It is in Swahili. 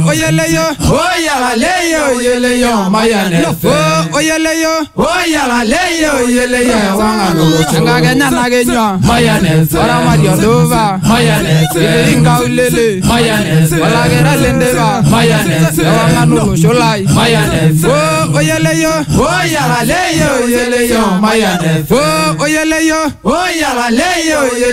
oyeleyo, oyagaleyo yeleyo mayonnaise. oyeleyo, oyagaleyo yeleyo wanganulo. ngagenya nagenywa, Mayonnaise. ora mario dova, Mayonnaise. inga ulele, Mayonnaise. walagera lendeva, Mayonnaise. wanganulo sholai, Mayonnaise. oyeleyo, oyagaleyo yeleyo mayonnaise. oyeleyo, oyagaleyo